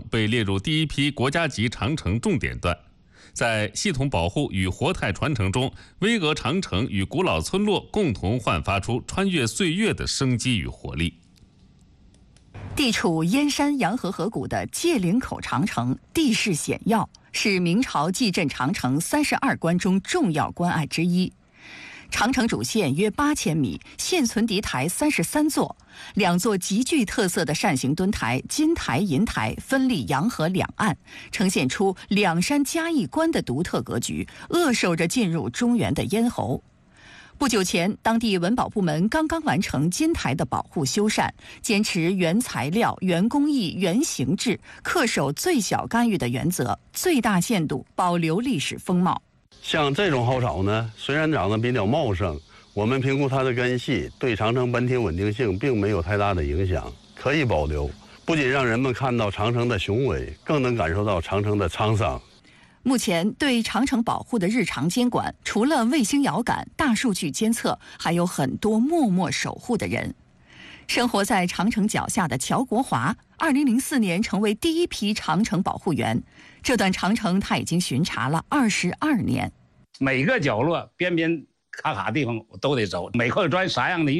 被列入第一批国家级长城重点段。在系统保护与活态传承中，巍峨长城与古老村落共同焕发出穿越岁月的生机与活力。 地处燕山洋河河谷的界岭口长城地势险要，是明朝蓟镇长城32关中重要关隘之一。长城主线约8000米，现存敌台33座，2座极具特色的扇形墩台金台、银台分立洋河两岸，呈现出两山夹一关的独特格局，扼守着进入中原的咽喉。不久前，当地文保部门刚刚完成金台的保护修缮，坚持原材料、原工艺、原形制，恪守最小干预的原则，最大限度保留历史风貌。 像这种蒿草呢，虽然长得比较茂盛，我们评估它的根系对长城本体稳定性并没有太大的影响，可以保留。不仅让人们看到长城的雄伟，更能感受到长城的沧桑。 目前对长城保护的日常监管，除了卫星遥感、大数据监测，还有很多默默守护的人。生活在长城脚下的乔国华，2004年成为第一批长城保护员。这段长城他已经巡查了22年， 每个角落、边边卡卡地方我都得走，每块砖啥样的